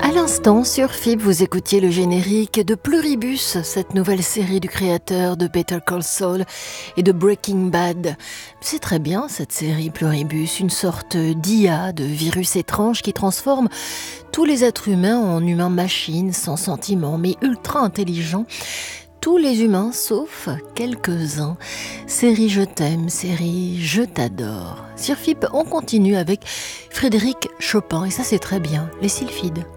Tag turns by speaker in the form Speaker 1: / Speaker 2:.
Speaker 1: À l'instant, sur FIP, vous écoutiez le générique de Pluribus, cette nouvelle série du créateur de Better Call Saul et de Breaking Bad. C'est très bien cette série Pluribus, une sorte d'IA, de virus étrange qui transforme tous les êtres humains en humains-machines, sans sentiments, mais ultra intelligents. Tous les humains, sauf quelques-uns. Série Je t'aime, série Je t'adore. Sur FIP, on continue avec Frédéric Chopin, et ça c'est très bien, les sylphides.